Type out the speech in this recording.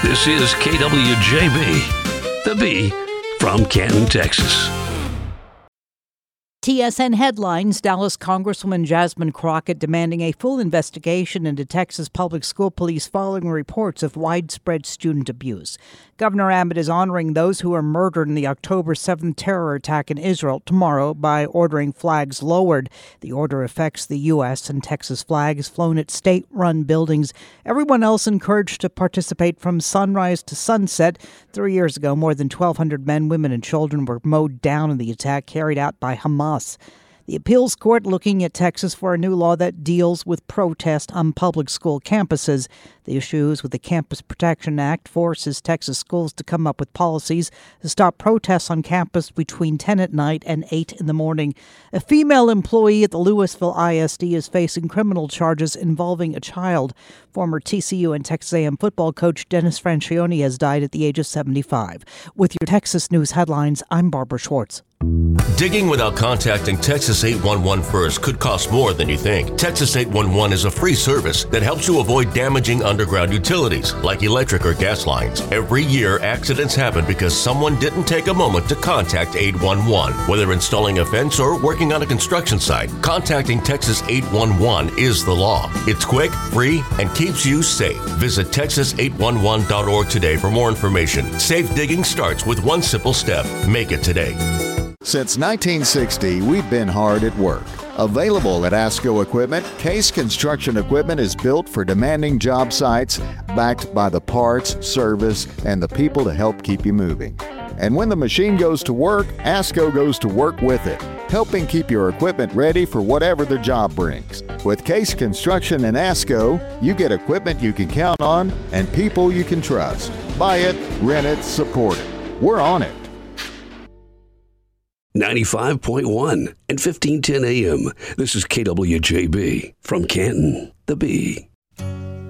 This is KWJB, the B from Canton, Texas. TSN headlines: Dallas Congresswoman Jasmine Crockett demanding a full investigation into Texas Public School Police following reports of widespread student abuse. Governor Abbott is honoring those who were murdered in the October 7th terror attack in Israel tomorrow by ordering flags lowered. The order affects the U.S. and Texas flags flown at state-run buildings. Everyone else encouraged to participate from sunrise to sunset. 3 years ago, more than 1,200 men, women, and children were mowed down in the attack carried out by Hamas. The appeals court looking at Texas for a new law that deals with protest on public school campuses. The issues with the Campus Protection Act forces Texas schools to come up with policies to stop protests on campus between 10 at night and 8 in the morning. A female employee at the Louisville ISD is facing criminal charges involving a child. Former TCU and Texas A&M football coach Dennis Franchione has died at the age of 75. With your Texas News headlines, I'm Barbara Schwartz. Digging without contacting Texas 811 first could cost more than you think. Texas 811 is a free service that helps you avoid damaging underground utilities like electric or gas lines. Every year, accidents happen because someone didn't take a moment to contact 811. Whether installing a fence or working on a construction site, contacting Texas 811 is the law. It's quick, free, and keeps you safe. Visit texas811.org today for more information. Safe digging starts with one simple step. Make it today. Since 1960, we've been hard at work. Available at ASCO Equipment, Case Construction Equipment is built for demanding job sites, backed by the parts, service, and the people to help keep you moving. And when the machine goes to work, ASCO goes to work with it, helping keep your equipment ready for whatever the job brings. With Case Construction and ASCO, you get equipment you can count on and people you can trust. Buy it, rent it, support it. We're on it. 95.1 and 1510 AM. This is KWJB from Canton, the B.